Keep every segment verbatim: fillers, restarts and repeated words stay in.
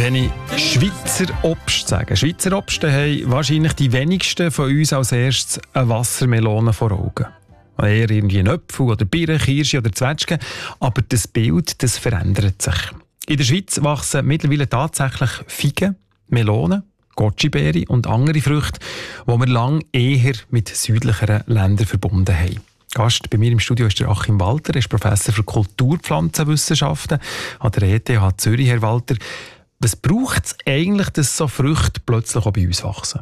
Wenn ich Schweizer Obst sage, Schweizer Obst, dann haben wahrscheinlich die wenigsten von uns als erstes eine Wassermelone vor Augen. Eher irgendwie ein Apfel oder Birne, Kirsche oder Zwetschgen. Aber das Bild, das verändert sich. In der Schweiz wachsen mittlerweile tatsächlich Feigen, Melonen, Goji-Beere und andere Früchte, die wir lange eher mit südlicheren Ländern verbunden haben. Gast bei mir im Studio ist der Achim Walter, er ist Professor für Kulturpflanzenwissenschaften an der E T H Zürich. Herr Walter, was braucht es eigentlich, dass so Früchte plötzlich auch bei uns wachsen?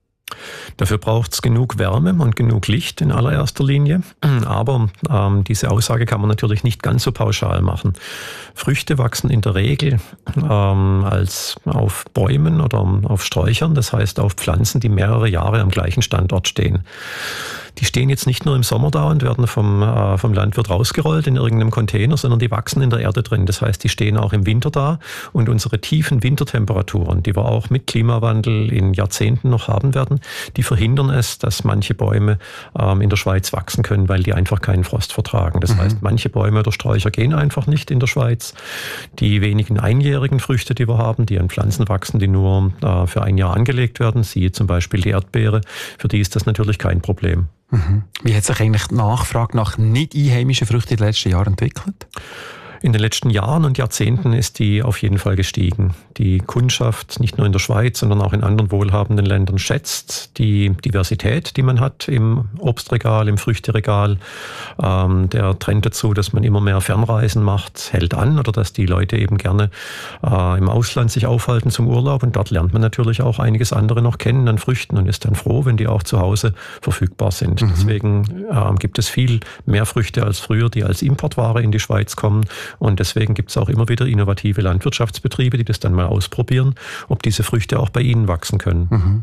Dafür braucht es genug Wärme und genug Licht in allererster Linie. Aber ähm, diese Aussage kann man natürlich nicht ganz so pauschal machen. Früchte wachsen in der Regel ähm, als auf Bäumen oder auf Sträuchern, das heißt auf Pflanzen, die mehrere Jahre am gleichen Standort stehen. Die stehen jetzt nicht nur im Sommer da und werden vom, äh, vom Landwirt rausgerollt in irgendeinem Container, sondern die wachsen in der Erde drin. Das heißt, die stehen auch im Winter da und unsere tiefen Wintertemperaturen, die wir auch mit Klimawandel in Jahrzehnten noch haben werden, die verhindern es, dass manche Bäume ähm, in der Schweiz wachsen können, weil die einfach keinen Frost vertragen. Das mhm. heißt, manche Bäume oder Sträucher gehen einfach nicht in der Schweiz. Die wenigen einjährigen Früchte, die wir haben, die an Pflanzen wachsen, die nur äh, für ein Jahr angelegt werden, siehe zum Beispiel die Erdbeere, für die ist das natürlich kein Problem. Mhm. Wie hat sich eigentlich die Nachfrage nach nicht einheimischen Früchten in den letzten Jahren entwickelt? In den letzten Jahren und Jahrzehnten ist die auf jeden Fall gestiegen. Die Kundschaft, nicht nur in der Schweiz, sondern auch in anderen wohlhabenden Ländern, schätzt die Diversität, die man hat im Obstregal, im Früchteregal. Ähm, der Trend dazu, dass man immer mehr Fernreisen macht, hält an, oder dass die Leute eben gerne äh, im Ausland sich aufhalten zum Urlaub. Und dort lernt man natürlich auch einiges andere noch kennen an Früchten und ist dann froh, wenn die auch zu Hause verfügbar sind. Mhm. Deswegen äh, gibt es viel mehr Früchte als früher, die als Importware in die Schweiz kommen. Und deswegen gibt es auch immer wieder innovative Landwirtschaftsbetriebe, die das dann mal ausprobieren, ob diese Früchte auch bei ihnen wachsen können. Mhm.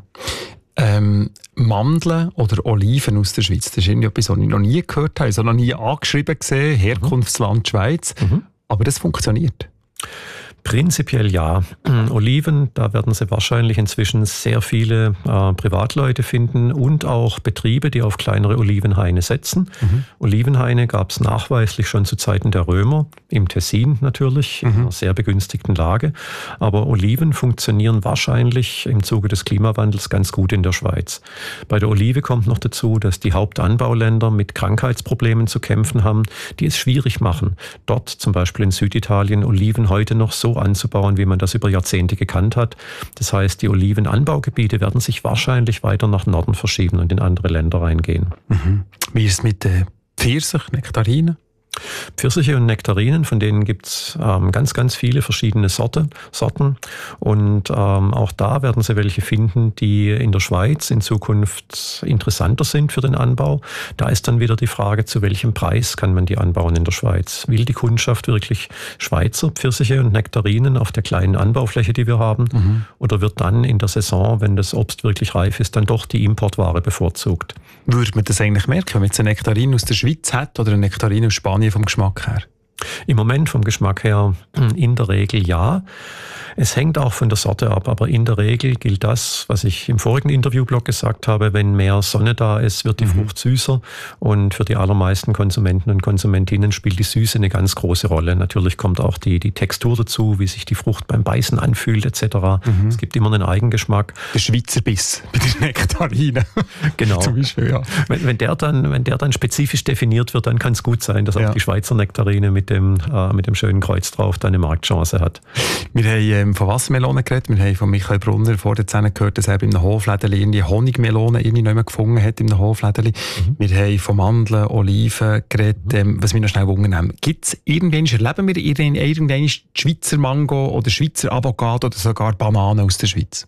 Ähm, Mandeln oder Oliven aus der Schweiz, das ist irgendwie etwas, was ich noch nie gehört habe, also noch nie angeschrieben gesehen, Herkunftsland Schweiz, mhm. aber das funktioniert. Prinzipiell ja. Oliven, da werden Sie wahrscheinlich inzwischen sehr viele äh, Privatleute finden und auch Betriebe, die auf kleinere Olivenhaine setzen. Mhm. Olivenhaine gab es nachweislich schon zu Zeiten der Römer, im Tessin natürlich, mhm. in einer sehr begünstigten Lage. Aber Oliven funktionieren wahrscheinlich im Zuge des Klimawandels ganz gut in der Schweiz. Bei der Olive kommt noch dazu, dass die Hauptanbauländer mit Krankheitsproblemen zu kämpfen haben, die es schwierig machen, dort zum Beispiel in Süditalien Oliven heute noch so anzubauen, wie man das über Jahrzehnte gekannt hat. Das heißt, die Olivenanbaugebiete werden sich wahrscheinlich weiter nach Norden verschieben und in andere Länder reingehen. Mhm. Wie ist es mit äh, Pfirsich, Nektarinen? Pfirsiche und Nektarinen, von denen gibt es ähm, ganz, ganz viele verschiedene Sorte, Sorten. Und ähm, auch da werden Sie welche finden, die in der Schweiz in Zukunft interessanter sind für den Anbau. Da ist dann wieder die Frage, zu welchem Preis kann man die anbauen in der Schweiz? Will die Kundschaft wirklich Schweizer Pfirsiche und Nektarinen auf der kleinen Anbaufläche, die wir haben? Mhm. Oder wird dann in der Saison, wenn das Obst wirklich reif ist, dann doch die Importware bevorzugt? Würde man das eigentlich merken, wenn man jetzt eine Nektarine aus der Schweiz hat oder eine Nektarine aus Spanien vom Geschmack her? Im Moment vom Geschmack her in der Regel ja. Es hängt auch von der Sorte ab, aber in der Regel gilt das, was ich im vorigen Interviewblog gesagt habe, wenn mehr Sonne da ist, wird die mhm. Frucht süßer, und für die allermeisten Konsumenten und Konsumentinnen spielt die Süße eine ganz große Rolle. Natürlich kommt auch die, die Textur dazu, wie sich die Frucht beim Beißen anfühlt et cetera. Mhm. Es gibt immer einen Eigengeschmack. Der Schweizer Biss bei den Nektarinen. Genau. Zum Beispiel, ja. wenn, wenn, der dann, wenn der dann spezifisch definiert wird, dann kann es gut sein, dass auch ja. die Schweizer Nektarine mit dem, äh, mit dem schönen Kreuz drauf dann eine Marktchance hat. Wir haben ähm, von Wassermelonen geredet. Wir haben von Michael Brunner vor der Szene gehört, dass er bei einem Hoflädeli irgendwie Honigmelonen irgendwie nicht mehr gefunden hat in einem Hoflädeli. Mhm. Wir haben von Mandeln, Oliven geredet. Ähm, was wir noch schnell wundern, gibt es irgendwann, erleben wir irgendwann Schweizer Mango oder Schweizer Avocado oder sogar Bananen aus der Schweiz?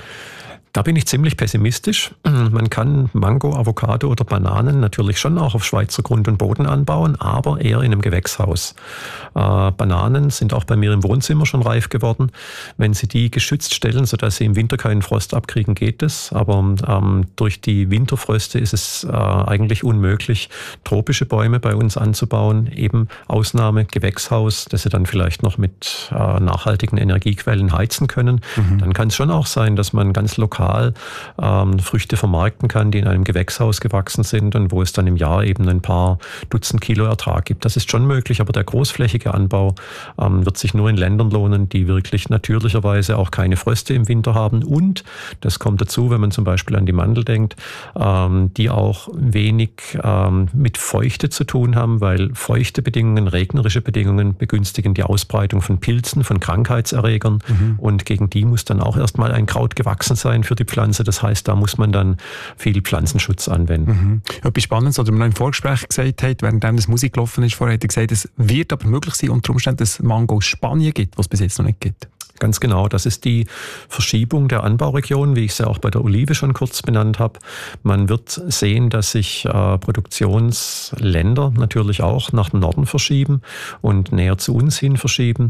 Da bin ich ziemlich pessimistisch. Man kann Mango, Avocado oder Bananen natürlich schon auch auf Schweizer Grund und Boden anbauen, aber eher in einem Gewächshaus. Äh, Bananen sind auch bei mir im Wohnzimmer schon reif geworden. Wenn Sie die geschützt stellen, sodass sie im Winter keinen Frost abkriegen, geht es. Aber ähm, durch die Winterfröste ist es äh, eigentlich unmöglich, tropische Bäume bei uns anzubauen. Eben Ausnahme Gewächshaus, dass Sie dann vielleicht noch mit äh, nachhaltigen Energiequellen heizen können. Mhm. Dann kann es schon auch sein, dass man ganz lokal lokal ähm, Früchte vermarkten kann, die in einem Gewächshaus gewachsen sind und wo es dann im Jahr eben ein paar Dutzend Kilo Ertrag gibt. Das ist schon möglich, aber der großflächige Anbau ähm, wird sich nur in Ländern lohnen, die wirklich natürlicherweise auch keine Fröste im Winter haben und, das kommt dazu, wenn man zum Beispiel an die Mandel denkt, ähm, die auch wenig ähm, mit Feuchte zu tun haben, weil feuchte Bedingungen, regnerische Bedingungen begünstigen die Ausbreitung von Pilzen, von Krankheitserregern mhm. und gegen die muss dann auch erstmal ein Kraut gewachsen sein für die Pflanze. Das heißt, da muss man dann viel Pflanzenschutz anwenden. Mhm. Etwas Spannendes, was man noch im Vorgespräch gesagt hat, während das Musik gelaufen ist, vorher hat er gesagt, es wird aber möglich sein, unter Umständen, dass es Mango aus Spanien gibt, was es bis jetzt noch nicht gibt. Ganz genau, das ist die Verschiebung der Anbauregion, wie ich sie auch bei der Olive schon kurz benannt habe. Man wird sehen, dass sich äh, Produktionsländer natürlich auch nach Norden verschieben und näher zu uns hin verschieben.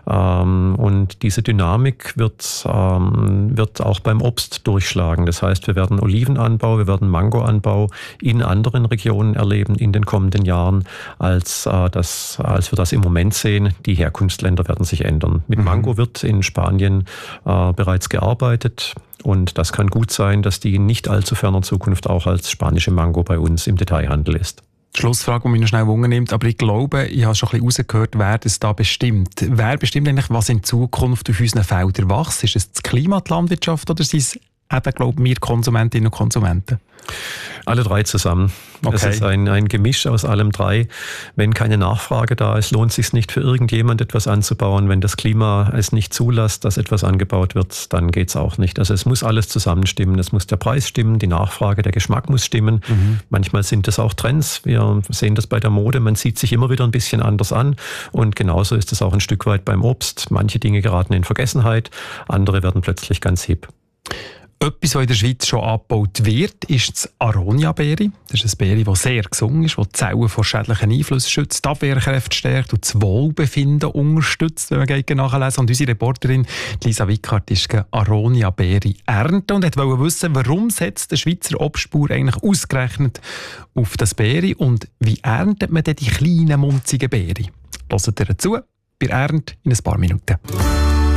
Ähm, und diese Dynamik wird, ähm, wird auch beim Obst durchschlagen. Das heißt, wir werden Olivenanbau, wir werden Mangoanbau in anderen Regionen erleben in den kommenden Jahren, als, äh, das, als wir das im Moment sehen. Die Herkunftsländer werden sich ändern. Mit mhm. Mango wird in Spanien äh, bereits gearbeitet und das kann gut sein, dass die in nicht allzu ferner Zukunft auch als spanische Mango bei uns im Detailhandel ist. Schlussfrage, die mich noch schnell wundernimmt, aber ich glaube, ich habe schon ein bisschen rausgehört, wer das da bestimmt. Wer bestimmt eigentlich, was in Zukunft auf unseren Feldern wächst? Ist es das Klima, die Landwirtschaft oder sind es eben, glaube ich, wir Konsumentinnen und Konsumenten? Alle drei zusammen. Okay. Es ist ein, ein Gemisch aus allem drei. Wenn keine Nachfrage da ist, lohnt es sich nicht für irgendjemand etwas anzubauen. Wenn das Klima es nicht zulässt, dass etwas angebaut wird, dann geht es auch nicht. Also es muss alles zusammenstimmen. Es muss der Preis stimmen, die Nachfrage, der Geschmack muss stimmen. Mhm. Manchmal sind es auch Trends. Wir sehen das bei der Mode. Man zieht sich immer wieder ein bisschen anders an. Und genauso ist es auch ein Stück weit beim Obst. Manche Dinge geraten in Vergessenheit, andere werden plötzlich ganz hip. Etwas, was in der Schweiz schon abgebaut wird, ist das Aronia-Beere. Das ist ein Beere, das sehr gesund ist, das die Zellen vor schädlichen Einflüssen schützt, die Abwehrkräfte stärkt und das Wohlbefinden unterstützt, wenn man geht nachlesen. Und unsere Reporterin Lisa Wickhardt ist Aronia-Beere ernten und wollte wissen, warum setzt der Schweizer Obstbauer eigentlich ausgerechnet auf das Beere und wie erntet man denn die kleinen, munzigen Beere? Hört ihr dazu bei Ernt in ein paar Minuten.